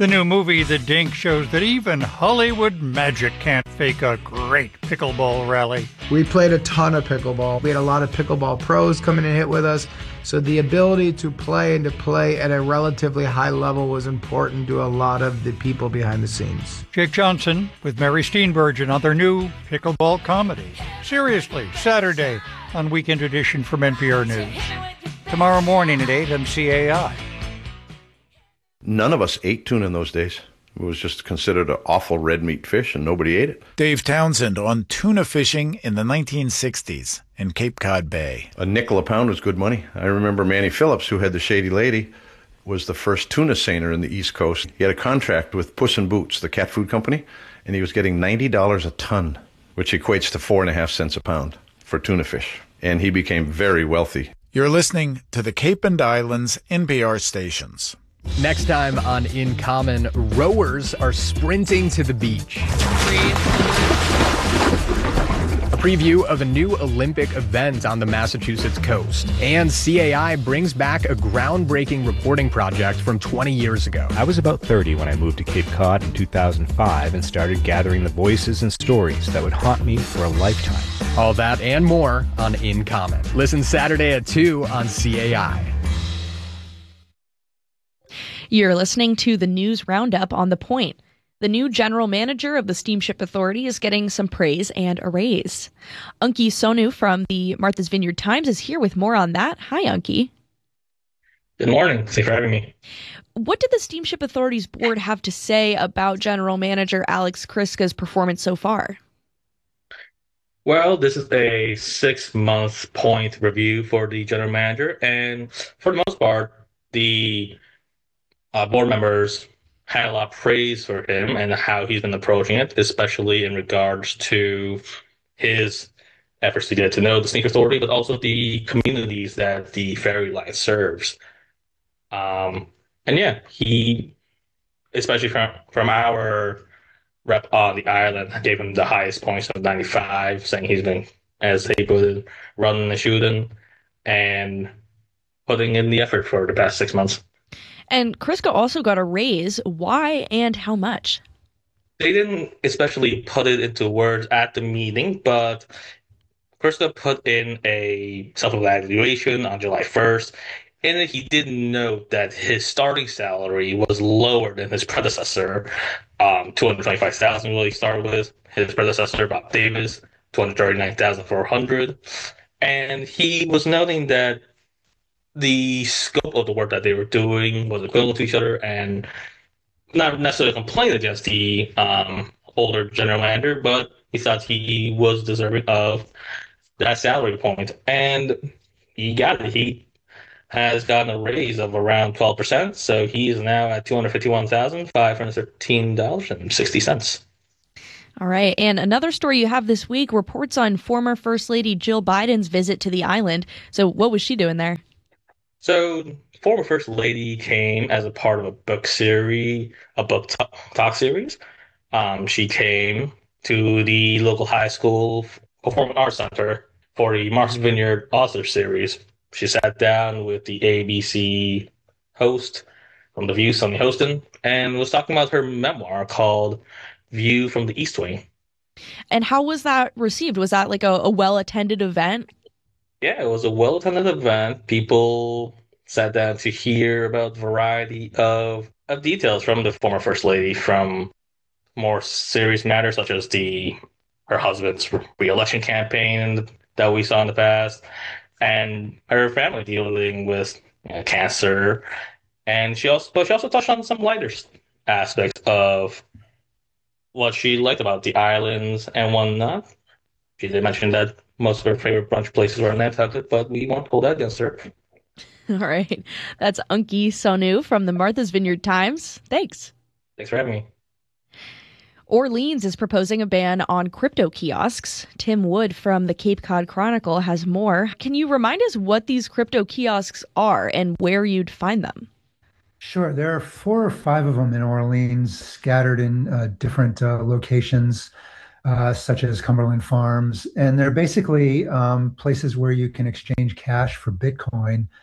The new movie, The Dink, shows that even Hollywood magic can't fake a great pickleball rally. We played a ton of pickleball. We had a lot of pickleball pros coming and hit with us. So the ability to play and to play at a relatively high level was important to a lot of the people behind the scenes. Jake Johnson with Mary Steenburgen on their new pickleball comedy. Seriously, Saturday on Weekend Edition from NPR News. Tomorrow morning at 8 on CAI. None of us ate tuna in those days. It was just considered an awful red meat fish, and nobody ate it. Dave Townsend on tuna fishing in the 1960s in Cape Cod Bay. A nickel a pound was good money. I remember Manny Phillips, who had the Shady Lady, was the first tuna seiner in the East Coast. He had a contract with Puss in Boots, the cat food company, and he was getting $90 a ton, which equates to 4.5 cents a pound for tuna fish. And he became very wealthy. You're listening to the Cape and Islands NPR stations. Next time on In Common, rowers are sprinting to the beach. A preview of a new Olympic event on the Massachusetts coast. And CAI brings back a groundbreaking reporting project from 20 years ago. I was about 30 when I moved to Cape Cod in 2005 and started gathering the voices and stories that would haunt me for a lifetime. All that and more on In Common. Listen Saturday at 2 on CAI. You're listening to the News Roundup on The Point. The new general manager of the Steamship Authority is getting some praise and a raise. Unki Sonu from the Martha's Vineyard Times is here with more on that. Hi, Unki. Good morning. Thanks for having me. What did the Steamship Authority's board have to say about general manager Alex Kryska's performance so far? Well, this is a 6-month point review for the general manager, and for the most part, the board members had a lot of praise for him and how he's been approaching it, especially in regards to his efforts to get to know the Sneaker Authority, but also the communities that the ferry line serves. And yeah, he, especially from our rep on the island, gave him the highest points of 95, saying he's been, as they put it, running and shooting and putting in the effort for the past 6 months. And Kryska also got a raise. Why and how much? They didn't especially put it into words at the meeting, but Kryska put in a self-evaluation on July 1st. In it, he did note that his starting salary was lower than his predecessor, $225,000 really started with. His predecessor, Bob Davis, $239,400. And he was noting that the scope of the work that they were doing was equivalent to each other, and not necessarily complain against the older general manager, but he thought he was deserving of that salary point. And he got it. He has gotten a raise of around 12%, so he is now at $251,513.60. All right. And another story you have this week reports on former First Lady Jill Biden's visit to the island. So what was she doing there? So, former First Lady came as a part of a book series, a book talk series. She came to the local high school performing arts center for the Martha's Vineyard author series. She sat down with the ABC host from The View, Sunny Hostin, and was talking about her memoir called View from the East Wing. And how was that received? Was that like a well-attended event? Yeah, it was a well-attended event. People sat down to hear about a variety of details from the former First Lady, from more serious matters such as her husband's re-election campaign that we saw in the past, and her family dealing with cancer. And she also touched on some lighter aspects of what she liked about the islands and whatnot. She did mention that most of her favorite brunch places were in Nantucket, but we won't hold that against her. All right. That's Unki Sonu from the Martha's Vineyard Times. Thanks. Thanks for having me. Orleans is proposing a ban on crypto kiosks. Tim Wood from the Cape Cod Chronicle has more. Can you remind us what these crypto kiosks are and where you'd find them? Sure. There are 4 or 5 of them in Orleans, scattered in different locations, such as Cumberland Farms. And they're basically places where you can exchange cash for Bitcoin.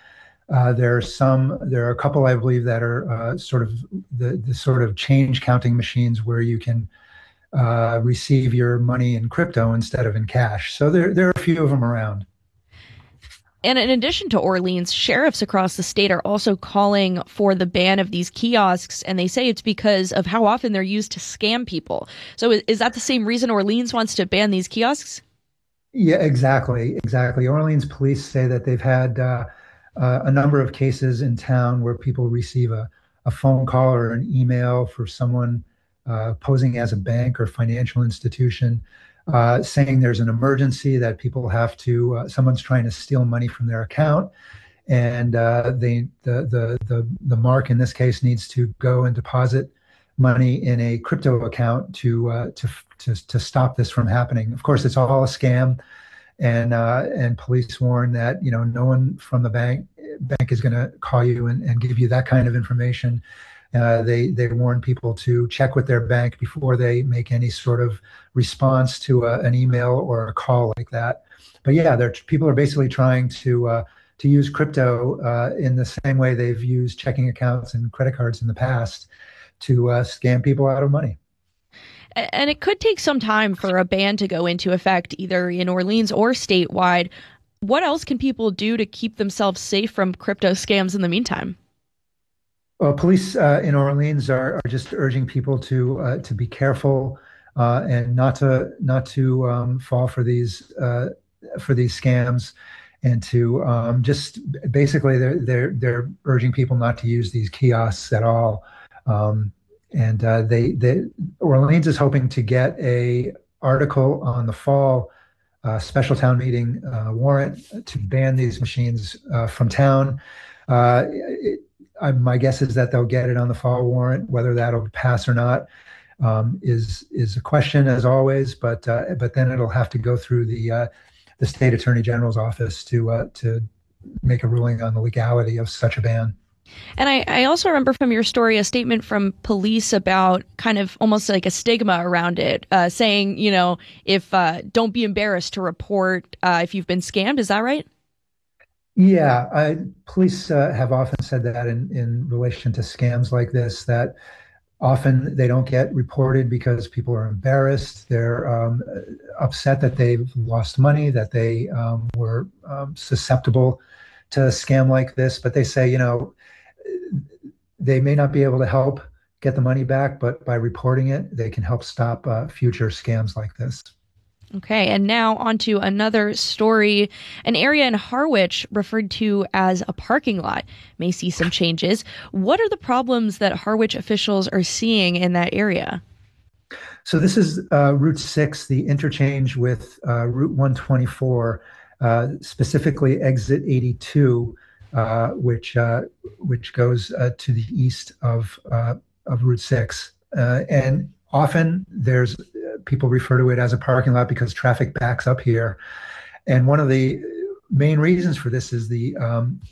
There are a couple, I believe, that are sort of the sort of change counting machines where you can receive your money in crypto instead of in cash. So there are a few of them around. And in addition to Orleans, sheriffs across the state are also calling for the ban of these kiosks, and they say it's because of how often they're used to scam people. So is that the same reason Orleans wants to ban these kiosks? Yeah, exactly. Orleans police say that they've had a number of cases in town where people receive a phone call or an email for someone posing as a bank or financial institution, saying there's an emergency, that people have to, someone's trying to steal money from their account, and the mark in this case needs to go and deposit money in a crypto account to stop this from happening. Of course, it's all a scam, and police warn that no one from the bank is going to call you and give you that kind of information. They warn people to check with their bank before they make any sort of response to an email or a call like that. But yeah, people are basically trying to use crypto in the same way they've used checking accounts and credit cards in the past to scam people out of money. And it could take some time for a ban to go into effect, either in Orleans or statewide. What else can people do to keep themselves safe from crypto scams in the meantime? Well, police in Orleans are just urging people to be careful and not to fall for these scams, and to just basically they're urging people not to use these kiosks at all. And Orleans is hoping to get a article on the fall special town meeting warrant to ban these machines from town. My guess is that they'll get it on the fall warrant. Whether that'll pass or not is a question, as always. But then it'll have to go through the state attorney general's office to make a ruling on the legality of such a ban. And I also remember from your story a statement from police about kind of almost like a stigma around it, saying, if don't be embarrassed to report if you've been scammed. Is that right? Yeah, police have often said that in relation to scams like this, that often they don't get reported because people are embarrassed. They're upset that they've lost money, that they were susceptible to a scam like this. But they say, they may not be able to help get the money back, but by reporting it, they can help stop future scams like this. Okay, and now on to another story. An area in Harwich referred to as a parking lot may see some changes. What are the problems that Harwich officials are seeing in that area? So this is Route 6, the interchange with Route 124, specifically exit 82, which goes to the east of Route 6. And often there's people refer to it as a parking lot because traffic backs up here. And one of the main reasons for this is the